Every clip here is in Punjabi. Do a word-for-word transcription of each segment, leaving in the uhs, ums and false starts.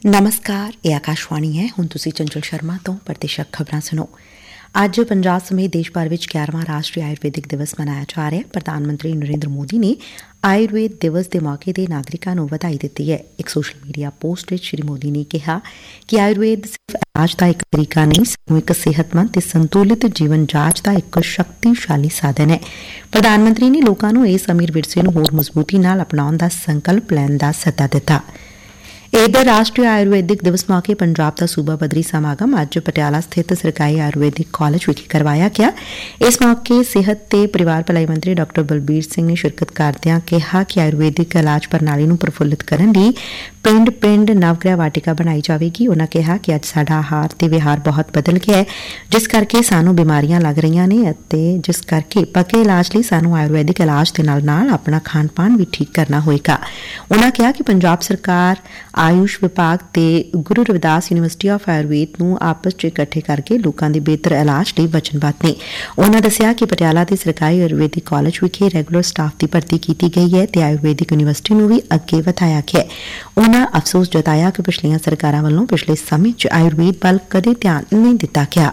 ਨਮਸਕਾਰ, ਇਹ ਆਕਾਸ਼ਵਾਣੀ ਹੈ। ਹੁਣ ਤੁਸੀਂ ਚੰਚਲ ਸ਼ਰਮਾ ਤੋਂ ਪ੍ਰਤੀਸ਼ਤ ਖਬਰਾਂ ਸੁਣੋ। ਅੱਜ ਪੰਜਾਬ ਸਮੇਤ ਦੇਸ਼ ਭਰ ਵਿੱਚ ਗਿਆਰਵਾਂ ਰਾਸ਼ਟਰੀ ਆਯੁਰਵੈਦਿਕ ਦਿਵਸ ਮਨਾਇਆ ਜਾ ਰਿਹਾ ਹੈ। ਪ੍ਰਧਾਨ ਮੰਤਰੀ ਨਰਿੰਦਰ ਮੋਦੀ ਨੇ ਆਯੁਰਵੇਦ ਦਿਵਸ ਦੇ ਮੌਕੇ ਤੇ ਨਾਗਰਿਕਾਂ ਨੂੰ ਵਧਾਈ ਦਿੱਤੀ ਹੈ। ਇੱਕ ਸੋਸ਼ਲ ਮੀਡੀਆ ਪੋਸਟ ਵਿੱਚ ਸ਼੍ਰੀ ਮੋਦੀ ਨੇ ਕਿਹਾ ਕਿ ਆਯੁਰਵੇਦ ਸਿਰਫ ਇਲਾਜ ਦਾ ਇੱਕ ਤਰੀਕਾ ਨਹੀਂ, ਸਗੋਂ ਇੱਕ ਸਿਹਤਮੰਦ ਤੇ ਸੰਤੁਲਿਤ ਜੀਵਨ ਜਾਂਚ ਦਾ ਇੱਕ ਸ਼ਕਤੀਸ਼ਾਲੀ ਸਾਧਨ ਹੈ। ਪ੍ਰਧਾਨ ਮੰਤਰੀ ਨੇ ਲੋਕਾਂ ਨੂੰ ਇਸ ਅਮੀਰ ਵਿਰਸੇ ਨੂੰ ਹੋਰ ਮਜ਼ਬੂਤੀ ਨਾਲ ਅਪਣਾਉਣ ਦਾ ਸੰਕਲਪ ਲੈਣ ਦਾ ਸੱਦਾ ਦਿੱਤਾ। ਇਧਰ ਰਾਸ਼ਟਰੀ ਆਯੁਰਵੈਦਿਕ ਦਿਵਸ ਮੌਕੇ ਪੰਜਾਬ ਦਾ ਸੂਬਾ ਪੱਧਰੀ ਸਮਾਗਮ ਅੱਜ ਪਟਿਆਲਾ ਸਥਿਤ ਸਰਕਾਰੀ ਆਯੁਰਵੈਦਿਕ ਕਾਲਜ ਵਿਖੇ ਕਰਵਾਇਆ ਗਿਆ। ਇਸ ਮੌਕੇ ਸਿਹਤ ਤੇ ਪਰਿਵਾਰ ਭਲਾਈ ਮੰਤਰੀ ਡਾਕਟਰ ਬਲਬੀਰ ਸਿੰਘ ਨੇ ਸ਼ਿਰਕਤ ਕਰਦਿਆਂ ਕਿਹਾ ਕਿ ਆਯੁਰਵੈਦਿਕ ਇਲਾਜ ਪ੍ਰਣਾਲੀ ਨੂੰ ਪ੍ਰਫੁੱਲਿਤ ਕਰਨ ਲਈ ਪਿੰਡ ਪਿੰਡ ਨਵਗ੍ਰਹਿ ਵਾਟਿਕਾ ਬਣਾਈ ਜਾਵੇਗੀ। ਉਨ੍ਹਾਂ ਕਿਹਾ ਕਿ ਅੱਜ ਸਾਡਾ ਆਹਾਰ ਤੇ ਵਿਹਾਰ ਬਹੁਤ ਬਦਲ ਗਿਆ ਹੈ, ਜਿਸ ਕਰਕੇ ਸਾਨੂੰ ਬਿਮਾਰੀਆਂ ਲੱਗ ਰਹੀਆਂ ਨੇ ਅਤੇ ਜਿਸ ਕਰਕੇ ਪੱਕੇ ਇਲਾਜ ਲਈ ਸਾਨੂੰ ਆਯੁਰਵੈਦਿਕ ਇਲਾਜ ਦੇ ਨਾਲ ਨਾਲ ਆਪਣਾ ਖਾਣ ਪਾਣ ਵੀ ਠੀਕ ਕਰਨਾ ਹੋਏਗਾ। ਉਨ੍ਹਾਂ ਕਿਹਾ ਕਿ ਪੰਜਾਬ ਸਰਕਾਰ ਆਯੂਸ਼ ਵਿਭਾਗ ਤੇ ਗੁਰੂ ਰਵਿਦਾਸ ਯੂਨੀਵਰਸਿਟੀ ਆਫ ਆਯੁਰਵੇਦ ਨੂੰ ਆਪਸ ਚ ਇਕੱਠੇ ਕਰਕੇ ਲੋਕਾਂ ਦੇ ਬਿਹਤਰ ਇਲਾਜ ਲਈ ਵਚਨਬੱਧ ਨੇ। ਉਨ੍ਹਾਂ ਦੱਸਿਆ ਕਿ ਪਟਿਆਲਾ ਦੇ ਸਰਕਾਰੀ ਆਯੁਰਵੈਦਿਕ ਕਾਲਜ ਵਿਖੇ ਰੈਗੂਲਰ ਸਟਾਫ ਦੀ ਭਰਤੀ ਕੀਤੀ ਗਈ ਹੈ ਤੇ ਆਯੁਰਵੈਦਿਕ ਯੂਨੀਵਰਸਿਟੀ ਨੂੰ ਵੀ ਅੱਗੇ ਵਧਾਇਆ ਗਿਆ ਹੈ। ਉਨ੍ਹਾਂ ਅਫਸੋਸ ਜਤਾਇਆ ਕਿ ਪਿਛਲੀਆਂ ਸਰਕਾਰਾਂ ਵੱਲੋਂ ਪਿਛਲੇ ਸਮੇਂ ਚ ਆਯੁਰਵੇਦ ਵੱਲ ਕਦੇ ਧਿਆਨ ਨਹੀਂ ਦਿੱਤਾ ਗਿਆ।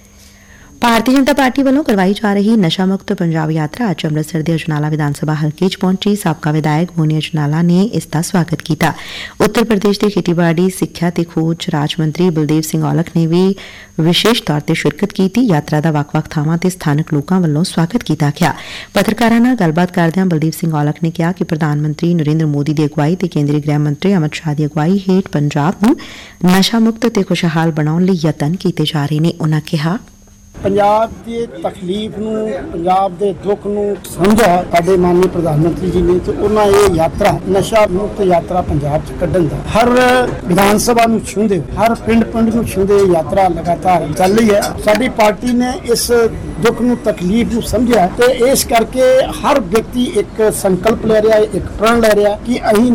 ਭਾਰਤੀ ਜਨਤਾ ਪਾਰਟੀ ਵੱਲੋਂ ਕਰਵਾਈ ਜਾ ਰਹੀ ਨਸ਼ਾ ਮੁਕਤ ਪੰਜਾਬ ਯਾਤਰਾ ਅੱਜ ਅੰਮ੍ਰਿਤਸਰ ਦੇ ਅਜਨਾਲਾ ਵਿਧਾਨ ਸਭਾ ਹਲਕੇ ਚ ਪਹੁੰਚੀ। ਸਾਬਕਾ ਵਿਧਾਇਕ ਮੋਨੀ ਅਜਨਾਲਾ ਨੇ ਇਸ ਦਾ ਸਵਾਗਤ ਕੀਤਾ। ਉੱਤਰ ਪ੍ਰਦੇਸ਼ ਦੇ ਖੇਤੀਬਾੜੀ, ਸਿੱਖਿਆ ਤੇ ਖੋਜ ਰਾਜ ਮੰਤਰੀ ਬਲਦੇਵ ਸਿੰਘ ਔਲਖ ਨੇ ਵੀ ਵਿਸ਼ੇਸ਼ ਤੌਰ ਤੇ ਸ਼ਿਰਕਤ ਕੀਤੀ। ਯਾਤਰਾ ਦਾ ਵੱਖ-ਵੱਖ ਥਾਵਾਂ ਤੇ ਸਥਾਨਕ ਲੋਕਾਂ ਵੱਲੋਂ ਸਵਾਗਤ ਕੀਤਾ ਗਿਆ। ਪੱਤਰਕਾਰਾਂ ਨਾਲ ਗੱਲਬਾਤ ਕਰਦਿਆਂ ਬਲਦੇਵ ਸਿੰਘ ਔਲਖ ਨੇ ਕਿਹਾ ਕਿ ਪ੍ਰਧਾਨ ਮੰਤਰੀ ਨਰਿੰਦਰ ਮੋਦੀ ਦੀ ਅਗਵਾਈ ਤੇ ਕੇਂਦਰੀ ਗ੍ਰਹਿ ਮੰਤਰੀ ਅਮਿਤ ਸ਼ਾਹ ਦੀ ਅਗਵਾਈ ਹੇਠ ਪੰਜਾਬ ਨੂੰ ਨਸ਼ਾ ਮੁਕਤ ਤੇ ਖੁਸ਼ਹਾਲ ਬਣਾਉਣ ਲਈ ਯਤਨ ਕੀਤੇ ਜਾ ਰਹੇ ਨੇ। ਉਨ੍ਹਾਂ ਕਿਹਾ ਪੰਜਾਬ ਦੀ ਤਕਲੀਫ ਨੂੰ, ਪੰਜਾਬ ਦੇ ਦੁੱਖ ਨੂੰ ਸਮਝਿਆ ਸਾਡੇ ਮਾਨਯੋਗ ਪ੍ਰਧਾਨ ਮੰਤਰੀ ਜੀ ਨੇ ਤੇ ਉਹਨਾਂ ਇਹ ਯਾਤਰਾ ਨਸ਼ਾ ਮੁਕਤ ਯਾਤਰਾ ਪੰਜਾਬ 'ਚ ਕੱਢਣ ਦਾ ਹਰ ਵਿਧਾਨ ਸਭਾ ਨੂੰ ਛੂੰਹਦੇ, ਹਰ ਪਿੰਡ ਪਿੰਡ ਨੂੰ ਛੂੰਹਦੇ ਯਾਤਰਾ ਲਗਾਤਾਰ ਚੱਲ ਰਹੀ ਹੈ। ਸਾਡੀ ਪਾਰਟੀ ਨੇ ਇਸ ਦੁੱਖ ਨੂੰ, ਤਕਲੀਫ ਨੂੰ ਸਮਝਿਆ ਤੇ ਇਸ ਕਰਕੇ ਹਰ ਵਿਅਕਤੀ ਇੱਕ ਸੰਕਲਪ ਲੈ ਰਿਹਾ ਹੈ, ਇੱਕ ਪ੍ਰਣ ਲੈ ਰਿਹਾ ਕਿ ਅਸੀਂ